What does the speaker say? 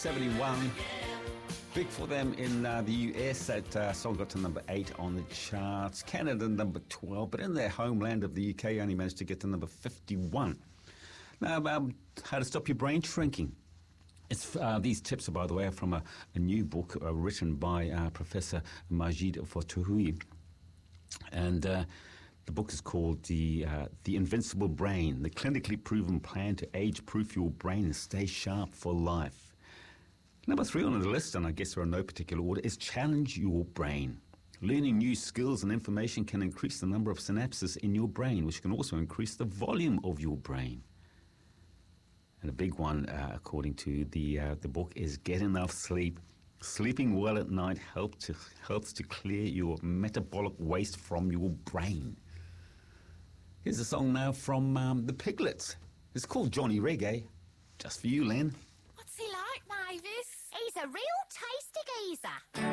71. Big for them in the US. That song got to number 8 on the charts. Canada number 12, but in their homeland of the UK only managed to get to number 51. Now, how to stop your brain shrinking. It's, these tips, by the way, are from a new book written by Professor Majid Fotohui. And the book is called The Invincible Brain, the clinically proven plan to age-proof your brain and stay sharp for life. Number 3 on the list, and I guess there are no particular order, is challenge your brain. Learning new skills and information can increase the number of synapses in your brain, which can also increase the volume of your brain. And a big one, according to the book, is get enough sleep. Sleeping well at night helps to clear your metabolic waste from your brain. Here's a song now from the Piglets. It's called Johnny Reggae. Just for you, Len. What's he like, Mavis? He's a real tasty geezer.